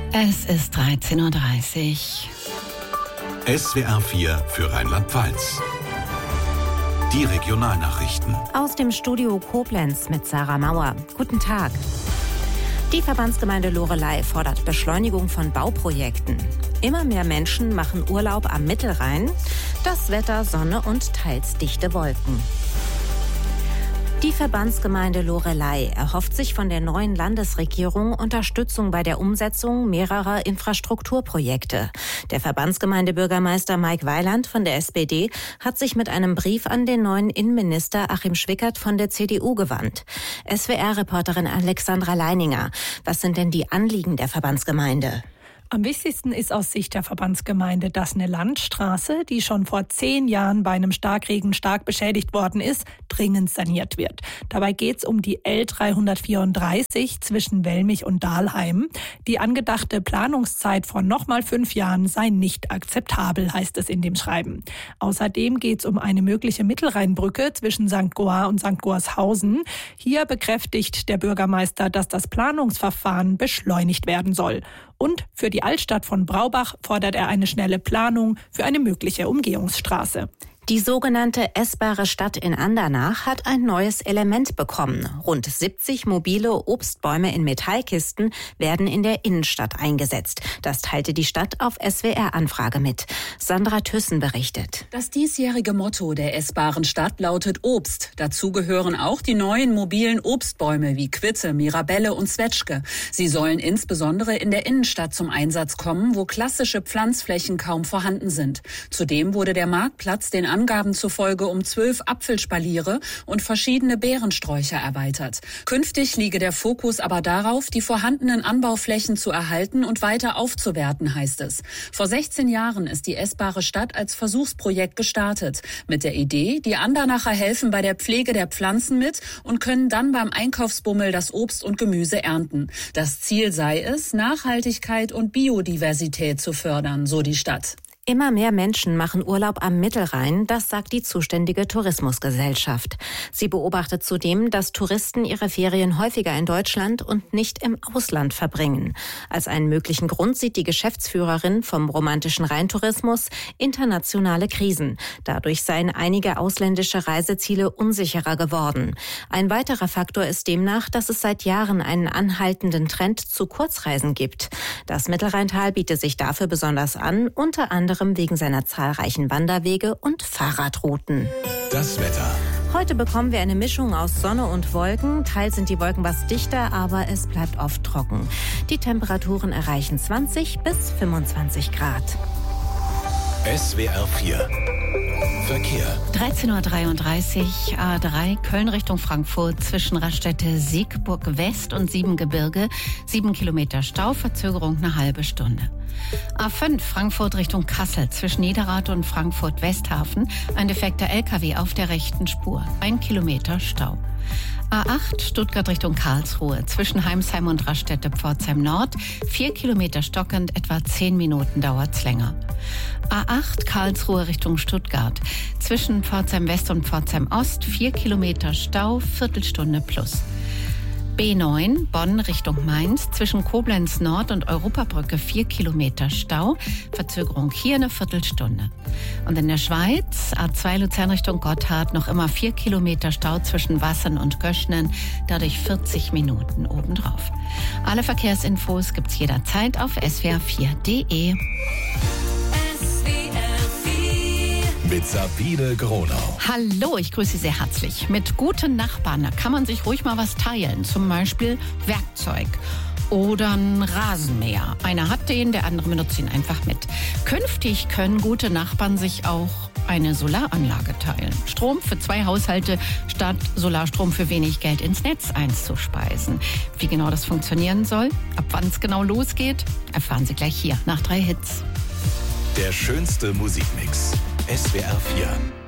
Es ist 13:30 Uhr. SWR 4 für Rheinland-Pfalz. Die Regionalnachrichten. Aus dem Studio Koblenz mit Sarah Mauer. Guten Tag. Die Verbandsgemeinde Loreley fordert Beschleunigung von Bauprojekten. Immer mehr Menschen machen Urlaub am Mittelrhein. Das Wetter, Sonne und teils dichte Wolken. Die Verbandsgemeinde Loreley erhofft sich von der neuen Landesregierung Unterstützung bei der Umsetzung mehrerer Infrastrukturprojekte. Der Verbandsgemeindebürgermeister Mike Weiland von der SPD hat sich mit einem Brief an den neuen Innenminister Achim Schwickert von der CDU gewandt. SWR-Reporterin Alexandra Leininger. Was sind denn die Anliegen der Verbandsgemeinde? Am wichtigsten ist aus Sicht der Verbandsgemeinde, dass eine Landstraße, die schon vor 10 Jahren bei einem Starkregen stark beschädigt worden ist, dringend saniert wird. Dabei geht es um die L334 zwischen Wellmich und Dahlheim. Die angedachte Planungszeit von nochmal 5 Jahren sei nicht akzeptabel, heißt es in dem Schreiben. Außerdem geht es um eine mögliche Mittelrheinbrücke zwischen St. Goar und St. Goarshausen. Hier bekräftigt der Bürgermeister, dass das Planungsverfahren beschleunigt werden soll. Und für die Altstadt von Braubach fordert er eine schnelle Planung für eine mögliche Umgehungsstraße. Die sogenannte essbare Stadt in Andernach hat ein neues Element bekommen. Rund 70 mobile Obstbäume in Metallkisten werden in der Innenstadt eingesetzt. Das teilte die Stadt auf SWR-Anfrage mit. Sandra Thyssen berichtet. Das diesjährige Motto der essbaren Stadt lautet Obst. Dazu gehören auch die neuen mobilen Obstbäume wie Quitte, Mirabelle und Zwetschge. Sie sollen insbesondere in der Innenstadt zum Einsatz kommen, wo klassische Pflanzflächen kaum vorhanden sind. Zudem wurde der Marktplatz den Angaben zufolge um 12 Apfelspaliere und verschiedene Beerensträucher erweitert. Künftig liege der Fokus aber darauf, die vorhandenen Anbauflächen zu erhalten und weiter aufzuwerten, heißt es. Vor 16 Jahren ist die essbare Stadt als Versuchsprojekt gestartet. Mit der Idee, die Andernacher helfen bei der Pflege der Pflanzen mit und können dann beim Einkaufsbummel das Obst und Gemüse ernten. Das Ziel sei es, Nachhaltigkeit und Biodiversität zu fördern, so die Stadt. Immer mehr Menschen machen Urlaub am Mittelrhein, das sagt die zuständige Tourismusgesellschaft. Sie beobachtet zudem, dass Touristen ihre Ferien häufiger in Deutschland und nicht im Ausland verbringen. Als einen möglichen Grund sieht die Geschäftsführerin vom romantischen Rheintourismus internationale Krisen. Dadurch seien einige ausländische Reiseziele unsicherer geworden. Ein weiterer Faktor ist demnach, dass es seit Jahren einen anhaltenden Trend zu Kurzreisen gibt. Das Mittelrheintal bietet sich dafür besonders an, unter anderem wegen seiner zahlreichen Wanderwege und Fahrradrouten. Das Wetter. Heute bekommen wir eine Mischung aus Sonne und Wolken. Teils sind die Wolken was dichter, aber es bleibt oft trocken. Die Temperaturen erreichen 20 bis 25 Grad. SWR 4 Verkehr. 13:33 Uhr, A3 Köln Richtung Frankfurt zwischen Raststätte Siegburg West und Siebengebirge. 7 Kilometer Stau, Verzögerung eine halbe Stunde. A5 Frankfurt Richtung Kassel zwischen Niederrad und Frankfurt Westhafen. Ein defekter LKW auf der rechten Spur. 1 Kilometer Stau. A8 Stuttgart Richtung Karlsruhe zwischen Heimsheim und Raststätte Pforzheim Nord. 4 Kilometer stockend, etwa 10 Minuten dauert's länger. A8 Karlsruhe Richtung Stuttgart zwischen Pforzheim West und Pforzheim Ost. 4 Kilometer Stau, Viertelstunde plus. B9 Bonn Richtung Mainz zwischen Koblenz Nord und Europabrücke 4 Kilometer Stau, Verzögerung hier eine Viertelstunde. Und in der Schweiz A2 Luzern Richtung Gotthard noch immer 4 Kilometer Stau zwischen Wassern und Göschnen, dadurch 40 Minuten obendrauf. Alle Verkehrsinfos gibt's jederzeit auf swr4.de. Mit Sabine Gronau. Hallo, ich grüße Sie sehr herzlich. Mit guten Nachbarn, da kann man sich ruhig mal was teilen. Zum Beispiel Werkzeug oder ein Rasenmäher. Einer hat den, der andere benutzt ihn einfach mit. Künftig können gute Nachbarn sich auch eine Solaranlage teilen. Strom für 2 Haushalte statt Solarstrom für wenig Geld ins Netz einzuspeisen. Wie genau das funktionieren soll, ab wann es genau losgeht, erfahren Sie gleich hier nach 3 Hits. Der schönste Musikmix. SWR 4.